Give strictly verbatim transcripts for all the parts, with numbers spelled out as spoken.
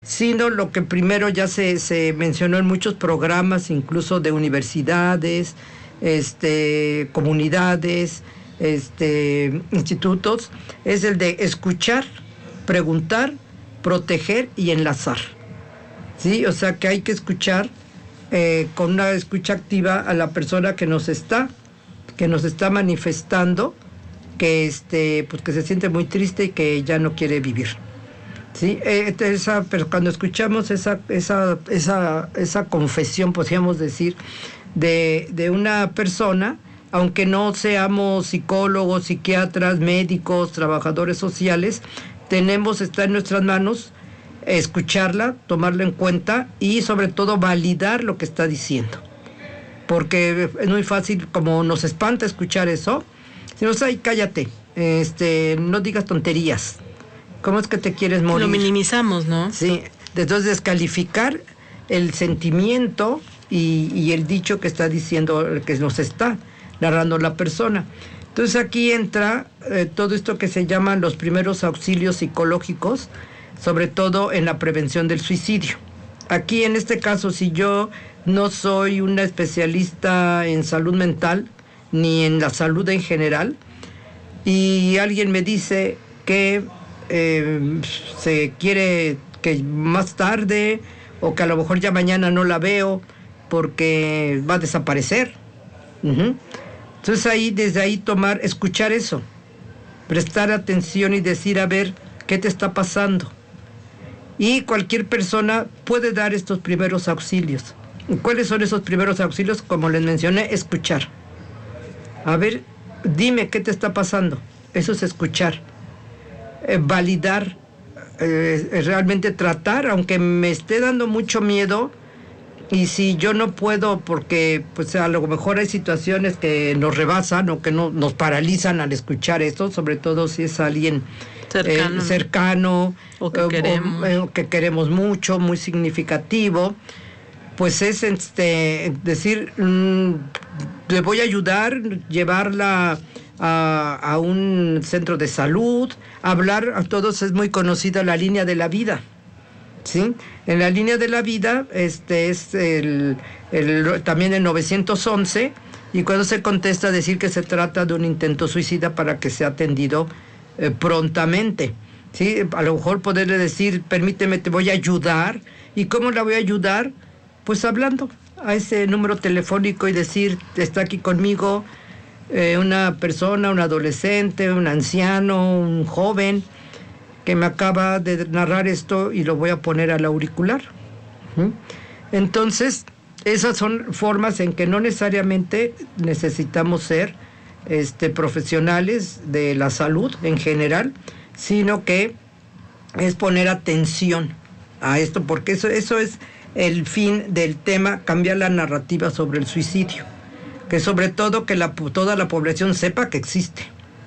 sino lo que primero ya se, se mencionó en muchos programas, incluso de universidades, este, comunidades, este, institutos, es el de escuchar, preguntar, proteger y enlazar. ¿Sí? O sea que hay que escuchar eh, con una escucha activa a la persona que nos está, que nos está manifestando que este, pues que se siente muy triste y que ya no quiere vivir. Sí, eh, esa, pero cuando escuchamos esa, esa, esa, esa confesión, podríamos decir, de, de una persona, aunque no seamos psicólogos, psiquiatras, médicos, trabajadores sociales, tenemos, está en nuestras manos escucharla, tomarla en cuenta y sobre todo validar lo que está diciendo. Porque es muy fácil, como nos espanta escuchar eso, si no, ay, cállate, este, no digas tonterías. ¿Cómo es que te quieres morir? Lo minimizamos, ¿no? Sí, entonces descalificar el sentimiento y, y el dicho que está diciendo, que nos está narrando la persona. Entonces aquí entra eh, todo esto que se llaman los primeros auxilios psicológicos, sobre todo en la prevención del suicidio. Aquí en este caso, si yo no soy una especialista en salud mental, ni en la salud en general, y alguien me dice que Eh, se quiere que más tarde o que a lo mejor ya mañana no la veo porque va a desaparecer. Uh-huh. Entonces ahí, desde ahí tomar, escuchar eso, prestar atención y decir, a ver, ¿qué te está pasando? Y cualquier persona puede dar estos primeros auxilios. ¿Cuáles son esos primeros auxilios? Como les mencioné, escuchar. A ver, dime qué te está pasando. Eso es escuchar. Eh, validar, eh, realmente tratar, aunque me esté dando mucho miedo, y si yo no puedo, porque pues a lo mejor hay situaciones que nos rebasan o que no, nos paralizan al escuchar esto, sobre todo si es alguien cercano, eh, cercano o, que, eh, queremos. O, eh, que queremos mucho, muy significativo, pues es este decir, mmm, le voy a ayudar, llevarla A, a un centro de salud, hablar, a todos es muy conocida la línea de la vida, ¿sí? En la línea de la vida, este es el, el también el novecientos once, y cuando se contesta decir que se trata de un intento suicida para que sea atendido eh, prontamente, ¿sí? A lo mejor poderle decir, permíteme, te voy a ayudar. ¿Y cómo la voy a ayudar? Pues hablando a ese número telefónico y decir, está aquí conmigo Eh, una persona, un adolescente, un anciano, un joven que me acaba de narrar esto y lo voy a poner al auricular. ¿Mm? Entonces, esas son formas en que no necesariamente necesitamos ser este, profesionales de la salud en general, sino que es poner atención a esto, porque eso, eso es el fin del tema, cambiar la narrativa sobre el suicidio. Que sobre todo que la, toda la población sepa que existe,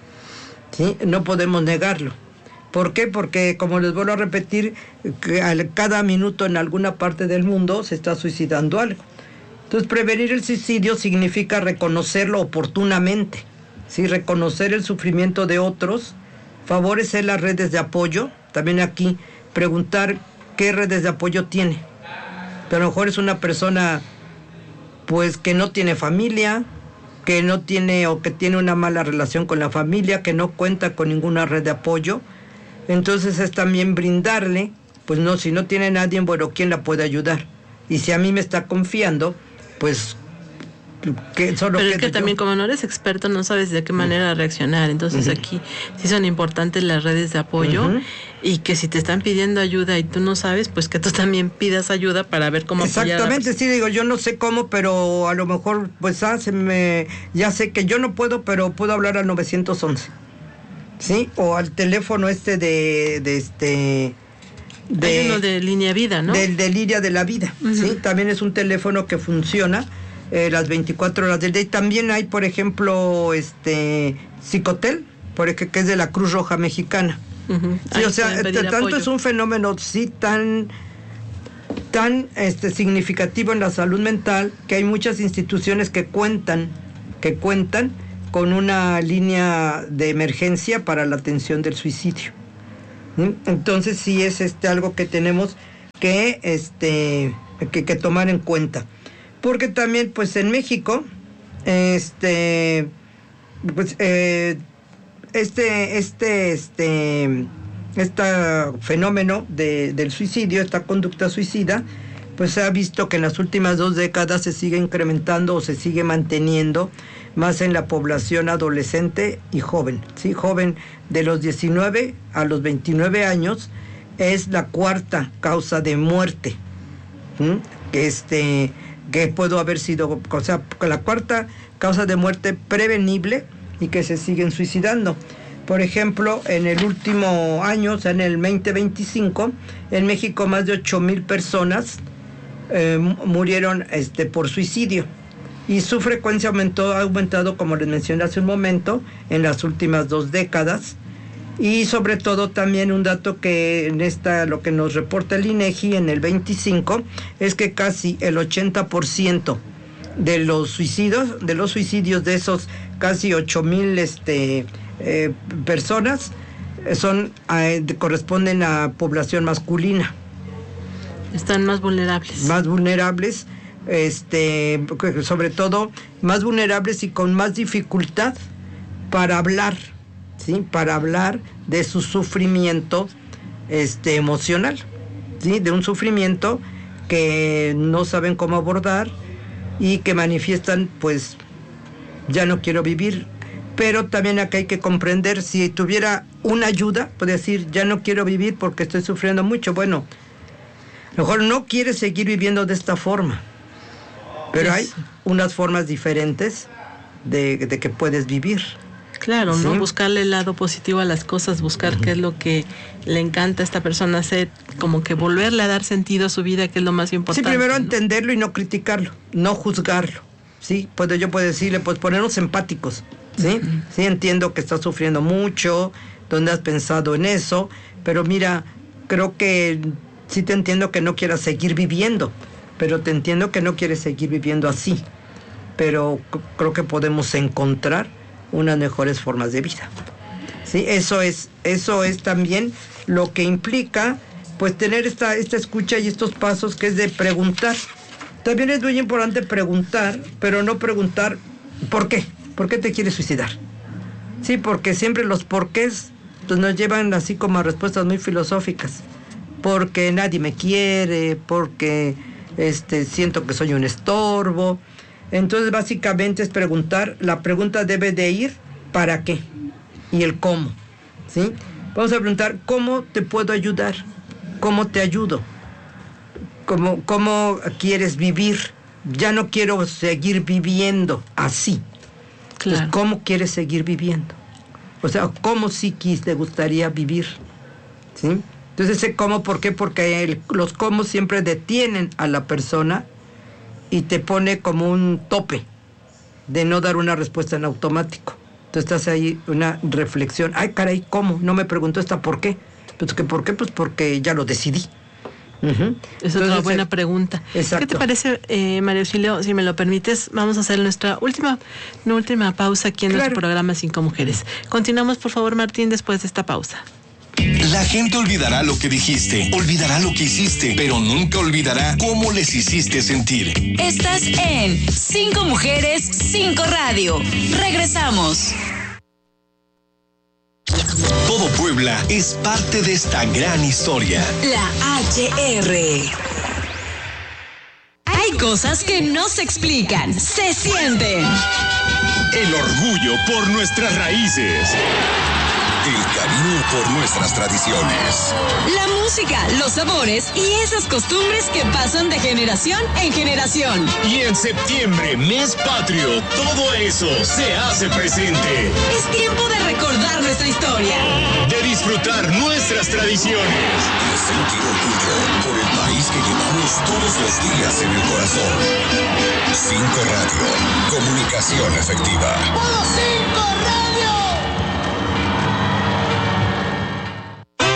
¿sí? No podemos negarlo. ¿Por qué? Porque, como les vuelvo a repetir, que al, cada minuto en alguna parte del mundo se está suicidando algo. Entonces, prevenir el suicidio significa reconocerlo oportunamente, ¿sí? Reconocer el sufrimiento de otros, favorecer las redes de apoyo. También aquí, preguntar qué redes de apoyo tiene. Pero a lo mejor es una persona pues que no tiene familia, que no tiene o que tiene una mala relación con la familia, que no cuenta con ninguna red de apoyo. Entonces es también brindarle, pues no, si no tiene nadie, bueno, ¿quién la puede ayudar? Y si a mí me está confiando, pues que solo Pero es que yo. también como no eres experto no sabes de qué manera uh-huh. reaccionar, entonces uh-huh. aquí sí son importantes las redes de apoyo uh-huh. y que si te están pidiendo ayuda y tú no sabes, pues que tú también pidas ayuda para ver cómo apoyar. Exactamente, sí, digo, yo no sé cómo, pero a lo mejor pues ah, se me, ya sé que yo no puedo, pero puedo hablar al novecientos once, ¿sí? O al teléfono este de, de este... De, Hay uno de Línea Vida, ¿no? Del de Línea de la Vida, uh-huh. ¿sí? También es un teléfono que funciona Eh, las veinticuatro horas del día. Y también hay, por ejemplo, este Psicotel, porque, que es de la Cruz Roja Mexicana. Uh-huh. Sí, o sea, t- tanto apoyo. Es un fenómeno sí tan tan este significativo en la salud mental que hay muchas instituciones que cuentan que cuentan con una línea de emergencia para la atención del suicidio. ¿Sí? Entonces sí es este algo que tenemos que, este, que, que tomar en cuenta. Porque también, pues en México, este, pues, eh, este, este, este, este fenómeno de, del suicidio, esta conducta suicida, pues se ha visto que en las últimas dos décadas se sigue incrementando o se sigue manteniendo más en la población adolescente y joven, ¿sí? Joven de los diecinueve a los veintinueve años es la cuarta causa de muerte, ¿sí? Este, que pudo haber sido, o sea, la cuarta causa de muerte prevenible y que se siguen suicidando. Por ejemplo, en el último año, o sea, en el veinte veinticinco, en México más de ocho mil personas eh, murieron este, por suicidio. Y su frecuencia aumentó, ha aumentado, como les mencioné hace un momento, en las últimas dos décadas. Y sobre todo también un dato que en esta, lo que nos reporta el INEGI en el veinticinco, es que casi el ochenta por ciento de los suicidios, de los suicidios de esos casi ocho mil este, eh, personas, son eh, corresponden a población masculina. Están más vulnerables. Más vulnerables, este, sobre todo más vulnerables y con más dificultad para hablar, ¿sí? Para hablar de su sufrimiento este, emocional, ¿sí? De un sufrimiento que no saben cómo abordar y que manifiestan, pues, ya no quiero vivir. Pero también acá hay que comprender, si tuviera una ayuda, puede decir, ya no quiero vivir porque estoy sufriendo mucho. Bueno, a lo mejor no quieres seguir viviendo de esta forma, pero hay unas formas diferentes de, de que puedes vivir. Claro, ¿sí? ¿no? Buscarle el lado positivo a las cosas, buscar uh-huh. qué es lo que le encanta a esta persona hacer, como que volverle a dar sentido a su vida, que es lo más importante. Sí, primero ¿no? entenderlo y no criticarlo, no juzgarlo, ¿sí? Pues yo puedo decirle, pues ponernos empáticos, ¿sí? Uh-huh. Sí, entiendo que estás sufriendo mucho, ¿dónde has pensado en eso? Pero mira, creo que sí te entiendo que no quieras seguir viviendo, pero te entiendo que no quieres seguir viviendo así, pero c- creo que podemos encontrar unas mejores formas de vida. Sí, eso es, eso es también lo que implica, pues, tener esta, esta escucha y estos pasos, que es de preguntar. También es muy importante preguntar, pero no preguntar ¿por qué? ¿Por qué te quieres suicidar? Sí, porque siempre los porqués pues, nos llevan así como a respuestas muy filosóficas. Porque nadie me quiere, porque este, siento que soy un estorbo. Entonces, básicamente es preguntar, la pregunta debe de ir ¿para qué? Y el cómo, ¿sí? Vamos a preguntar, ¿cómo te puedo ayudar? ¿Cómo te ayudo? ¿Cómo, cómo quieres vivir? Ya no quiero seguir viviendo así. Claro. Entonces, ¿cómo quieres seguir viviendo? O sea, ¿cómo psiquis te gustaría vivir? ¿Sí? Entonces, ese cómo, ¿por qué? Porque el, los cómo siempre detienen a la persona y te pone como un tope de no dar una respuesta en automático. Entonces estás ahí, una reflexión. Ay, caray, ¿cómo? No me preguntó esta por qué. Pues, ¿que ¿por qué? Pues porque ya lo decidí. Uh-huh. Es otra buena eh, pregunta. Exacto. ¿Qué te parece, eh, María Auxilio? Si me lo permites, vamos a hacer nuestra última, una última pausa aquí en claro. nuestro programa Cinco Mujeres. Continuamos, por favor, Martín, después de esta pausa. La gente olvidará lo que dijiste, olvidará lo que hiciste, pero nunca olvidará cómo les hiciste sentir. Estás en Cinco Mujeres, Cinco Radio. Regresamos. Todo Puebla es parte de esta gran historia. La H R. Hay cosas que no se explican, se sienten. El orgullo por nuestras raíces. El cariño por nuestras tradiciones. La música, los sabores y esas costumbres que pasan de generación en generación. Y en septiembre, mes patrio, todo eso se hace presente. Es tiempo de recordar nuestra historia. De disfrutar nuestras tradiciones. De sentir orgullo por el país que llevamos todos los días en el corazón. Cinco Radio. Comunicación efectiva. ¡Puro Cinco Radio! Ya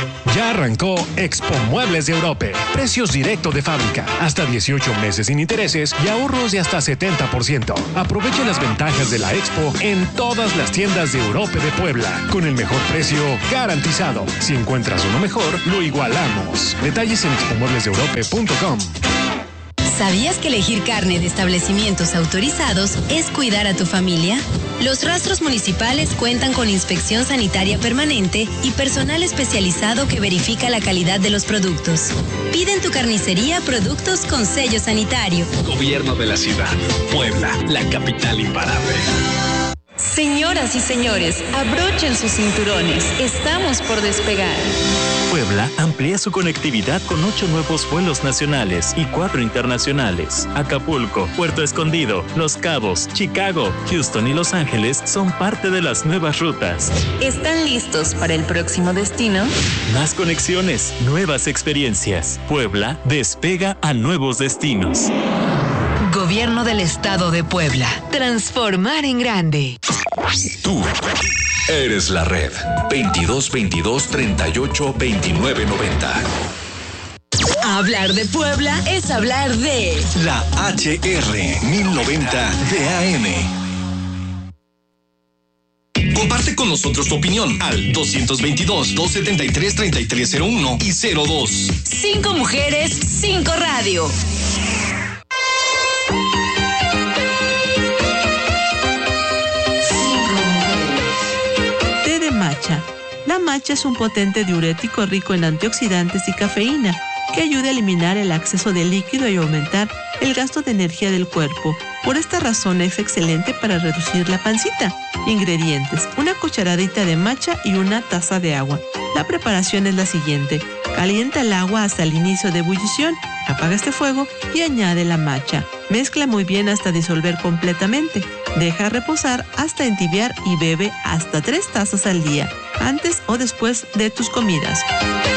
Ya arrancó Expo Muebles de Europe. Precios directo de fábrica, hasta dieciocho meses sin intereses y ahorros de hasta setenta por ciento. Aproveche las ventajas de la Expo en todas las tiendas de Europe de Puebla, con el mejor precio garantizado. Si encuentras uno mejor, lo igualamos. Detalles en expo muebles de europe punto com. ¿Sabías que elegir carne de establecimientos autorizados es cuidar a tu familia? Los rastros municipales cuentan con inspección sanitaria permanente y personal especializado que verifica la calidad de los productos. Pide en tu carnicería productos con sello sanitario. Gobierno de la ciudad. Puebla, la capital imparable. Señoras y señores, abrochen sus cinturones. Estamos por despegar. Puebla amplía su conectividad con ocho nuevos vuelos nacionales y cuatro internacionales. Acapulco, Puerto Escondido, Los Cabos, Chicago, Houston y Los Ángeles son parte de las nuevas rutas. ¿Están listos para el próximo destino? Más conexiones, nuevas experiencias. Puebla despega a nuevos destinos. Gobierno del Estado de Puebla. Transformar en grande. Tú eres la red. veintidós veintidós treinta y ocho veintinueve noventa. Hablar de Puebla es hablar de La H R mil noventa de A M. Comparte con nosotros tu opinión al doscientos veintidós, doscientos setenta y tres, treinta y tres cero uno y cero dos. Cinco mujeres, cinco radio. Té de matcha. La matcha es un potente diurético rico en antioxidantes y cafeína que ayuda a eliminar el exceso de líquido y aumentar el gasto de energía del cuerpo. Por esta razón es excelente para reducir la pancita. Ingredientes: una cucharadita de matcha y una taza de agua. La preparación es la siguiente: calienta el agua hasta el inicio de ebullición, apaga este fuego y añade la matcha. Mezcla muy bien hasta disolver completamente. Deja reposar hasta entibiar y bebe hasta tres tazas al día, antes o después de tus comidas.